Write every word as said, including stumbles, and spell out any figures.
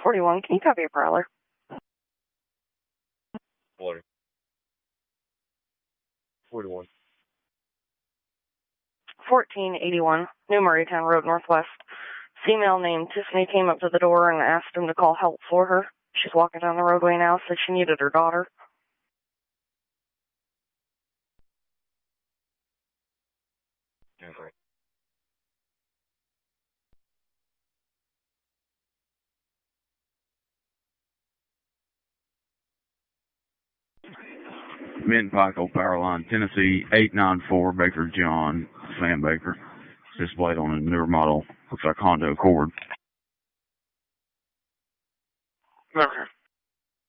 forty-one, can you copy a prowler? forty. forty-one. fourteen eighty-one, New Murraytown Road, Northwest. Female named Tiffany came up to the door and asked him to call help for her. She's walking down the roadway now, said she needed her daughter. Okay. Mid Pico Power Line, Tennessee, eight nine four, Baker John, Sam Baker. Displayed on a newer model. Looks like Honda Accord. Okay.